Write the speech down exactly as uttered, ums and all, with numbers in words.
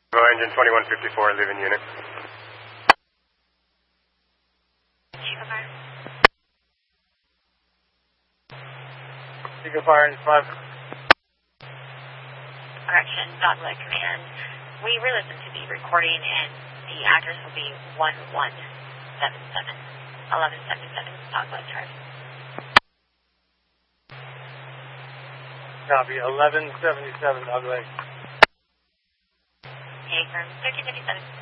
Engine twenty-one fifty-four, leaving unit. Chico Fire. Chico Fire, engine five. Correction, Dogleg Command. We re-listen to the recording and the address will be one one seven seven, eleven seventy-seven, Dogleg Charlie. Copy, eleven seventy-seven, Dogleg. Okay, from thirteen fifty-seven.